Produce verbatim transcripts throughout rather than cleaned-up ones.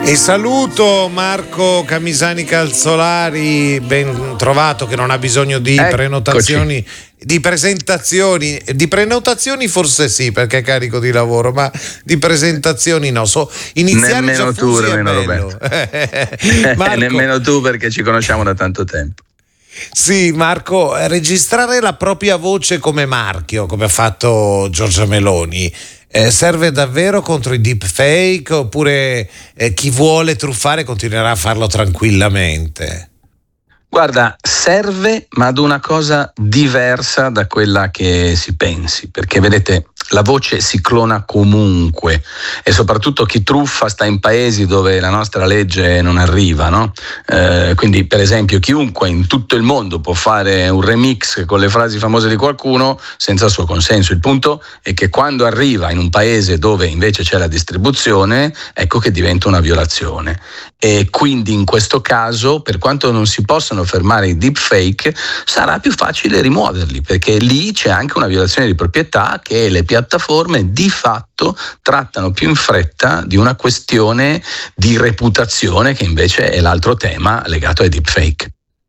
E saluto Marco Camisani Calzolari, ben trovato, che non ha bisogno di Eccoci. prenotazioni, di presentazioni, di prenotazioni forse sì perché è carico di lavoro, ma di presentazioni no. So, iniziare nemmeno già tu, fusi è nemmeno bello. Marco. Nemmeno tu, perché ci conosciamo da tanto tempo. Sì, Marco, registrare la propria voce come marchio, come ha fatto Giorgia Meloni, eh, serve davvero contro i deepfake oppure eh, chi vuole truffare continuerà a farlo tranquillamente? Guarda, serve, ma ad una cosa diversa da quella che si pensi, perché vedete, la voce si clona comunque e soprattutto chi truffa sta in paesi dove la nostra legge non arriva, no? Eh, quindi per esempio chiunque in tutto il mondo può fare un remix con le frasi famose di qualcuno senza il suo consenso. Il punto è che quando arriva in un paese dove invece c'è la distribuzione, ecco che diventa una violazione. E quindi in questo caso, per quanto non si possano fermare i deepfake, sarà più facile rimuoverli, perché lì c'è anche una violazione di proprietà che le piattaforme di fatto trattano più in fretta di una questione di reputazione, che invece è l'altro tema legato ai deepfake.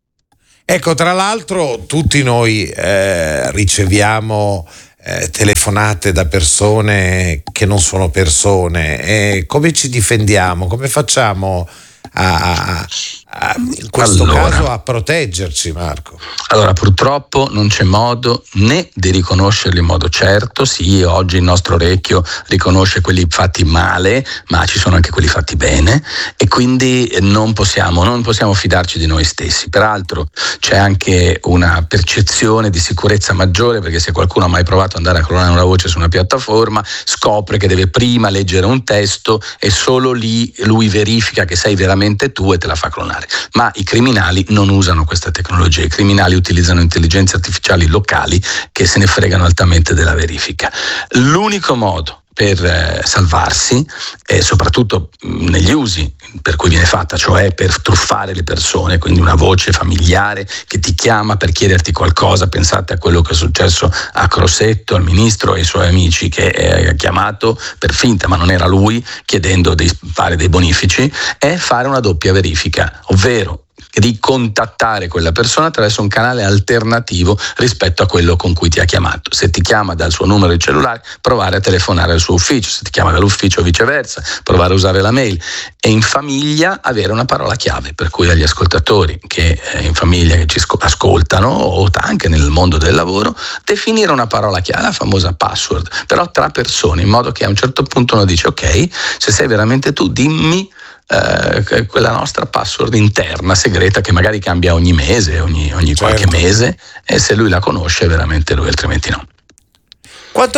Ecco, tra l'altro tutti noi eh, riceviamo eh, telefonate da persone che non sono persone, e come ci difendiamo? Come facciamo a, a, in questo allora, caso a proteggerci, Marco? Allora, purtroppo non c'è modo né di riconoscerli in modo certo. Sì, oggi il nostro orecchio riconosce quelli fatti male, ma ci sono anche quelli fatti bene, e quindi non possiamo, non possiamo fidarci di noi stessi. Peraltro c'è anche una percezione di sicurezza maggiore, perché se qualcuno ha mai provato ad andare a clonare una voce su una piattaforma, scopre che deve prima leggere un testo e solo lì lui verifica che sei veramente tu e te la fa clonare. Ma i criminali non usano questa tecnologia, i criminali utilizzano intelligenze artificiali locali che se ne fregano altamente della verifica. L'unico modo per eh, salvarsi, e soprattutto mh, negli usi per cui viene fatta, cioè per truffare le persone, quindi una voce familiare che ti chiama per chiederti qualcosa. Pensate a quello che è successo a Crosetto, al ministro e ai suoi amici, che ha chiamato per finta, ma non era lui, chiedendo di fare dei bonifici, è fare una doppia verifica, ovvero di contattare quella persona attraverso un canale alternativo rispetto a quello con cui ti ha chiamato. Se ti chiama dal suo numero di cellulare, provare a telefonare al suo ufficio; se ti chiama dall'ufficio viceversa, provare a usare la mail. E in famiglia avere una parola chiave, per cui agli ascoltatori che eh, in famiglia che ci ascoltano, o anche nel mondo del lavoro, definire una parola chiave, la famosa password, però tra persone, in modo che a un certo punto uno dice: ok, se sei veramente tu, dimmi Uh, quella nostra password interna segreta, che magari cambia ogni mese, ogni, ogni certo. qualche mese, e se lui la conosce veramente lui, altrimenti no. Quanto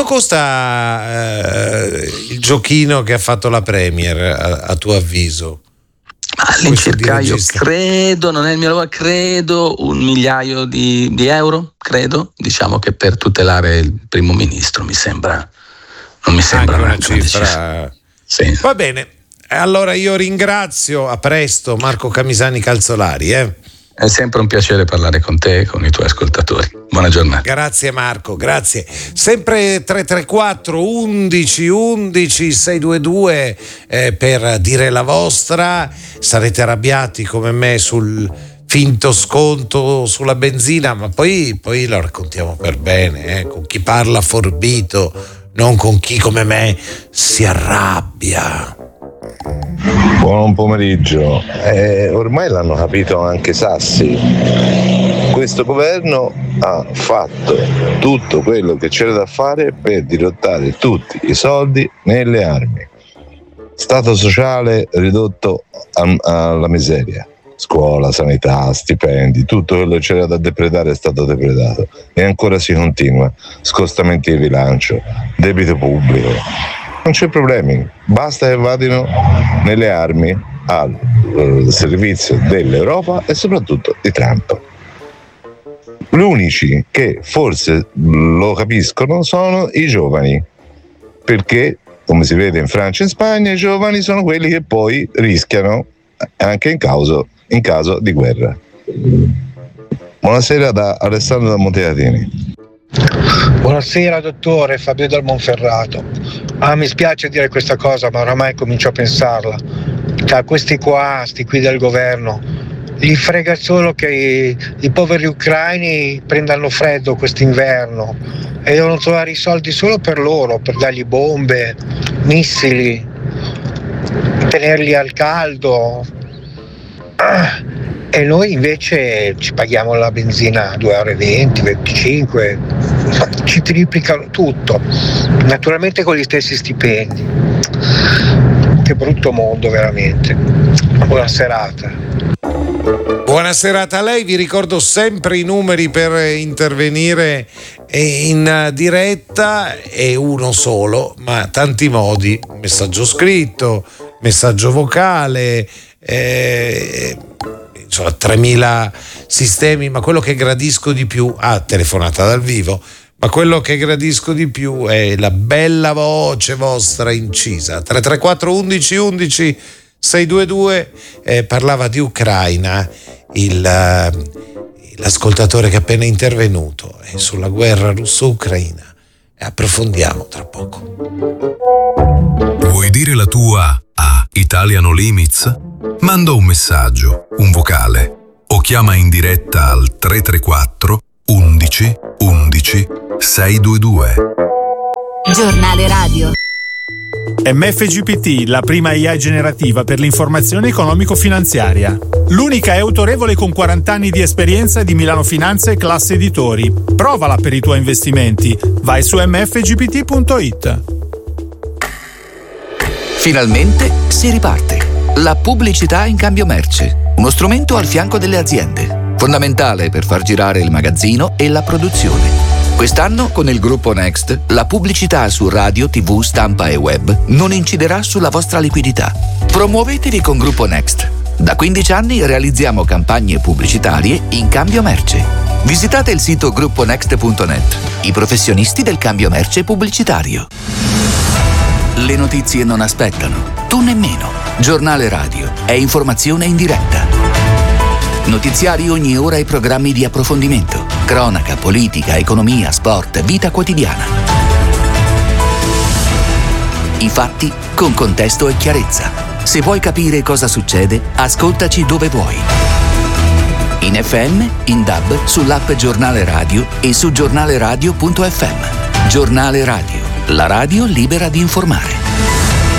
costa uh, il giochino che ha fatto la Premier, a, a tuo avviso? All'incirca, io credo, non è il mio lavoro, credo un migliaio di, di euro, credo. Diciamo che per tutelare il primo ministro mi sembra, non mi sembra anche una, una cifra. Sì. Va bene. Allora io ringrazio, a presto, Marco Camisani Calzolari. Eh. È sempre un piacere parlare con te e con i tuoi ascoltatori. Buona giornata. Grazie Marco, grazie. Sempre tre tre quattro undici undici seicentodventidue eh, per dire la vostra. Sarete arrabbiati come me sul finto sconto sulla benzina, ma poi, poi lo raccontiamo per bene, eh, con chi parla forbito, non con chi come me si arrabbia. Buon pomeriggio. Eh, ormai l'hanno capito anche Sassi. Questo governo ha fatto tutto quello che c'era da fare per dirottare tutti i soldi nelle armi. Stato sociale ridotto a, alla miseria. Scuola, sanità, stipendi, tutto quello che c'era da depredare è stato depredato. E ancora si continua. Scostamenti di bilancio, debito pubblico. Non c'è problemi, basta che vadino nelle armi al eh, servizio dell'Europa e soprattutto di Trump. Gli unici che forse lo capiscono sono i giovani, perché, come si vede in Francia e in Spagna, i giovani sono quelli che poi rischiano anche in caso, in caso di guerra. Buonasera da Alessandro da Monteatini. Buonasera dottore, Fabio dal Monferrato. Ah, mi spiace dire questa cosa, ma oramai comincio a pensarla. a questi qua, sti qui del governo, gli frega solo che i, i poveri ucraini prendano freddo quest'inverno e devono trovare i soldi solo per loro, per dargli bombe, missili, tenerli al caldo. E noi invece ci paghiamo la benzina a due euro e venti, venticinque, ci triplicano tutto, naturalmente con gli stessi stipendi. Che brutto mondo veramente. Buona serata. Buona serata a lei, vi ricordo sempre i numeri per intervenire in diretta, è uno solo, ma tanti modi: messaggio scritto, messaggio vocale, eh, insomma tremila sistemi, ma quello che gradisco di più, ah, telefonata dal vivo, ma quello che gradisco di più è la bella voce vostra incisa. Tre tre quattro undici undici sei due due. Eh, parlava di Ucraina il, l'ascoltatore che è appena intervenuto, è sulla guerra russo-ucraina, e approfondiamo tra poco. Vuoi dire la tua a Italiano Limits? Manda un messaggio, un vocale, o chiama in diretta al tre tre quattro undici undici sei due due. Giornale radio. M F G P T, la prima I A generativa per l'informazione economico-finanziaria. L'unica è autorevole con quaranta anni di esperienza di Milano Finanza e Classe Editori. Provala per i tuoi investimenti. Vai su m f g p t punto i t. Finalmente si riparte. La pubblicità in cambio merce. Uno strumento al fianco delle aziende. Fondamentale per far girare il magazzino e la produzione. Quest'anno, con il gruppo Next, la pubblicità su radio, tivù, stampa e web non inciderà sulla vostra liquidità. Promuovetevi con Gruppo Next. Da quindici anni realizziamo campagne pubblicitarie in cambio merce. Visitate il sito gruppo next punto net, i professionisti del cambio merce pubblicitario. Le notizie non aspettano, tu nemmeno. Giornale radio è informazione in diretta. Notiziari ogni ora e programmi di approfondimento. Cronaca, politica, economia, sport, vita quotidiana. I fatti con contesto e chiarezza. Se vuoi capire cosa succede, ascoltaci dove vuoi. In F M, in D A B, sull'app Giornale Radio e su giornaleradio punto f m. Giornale Radio, la radio libera di informare.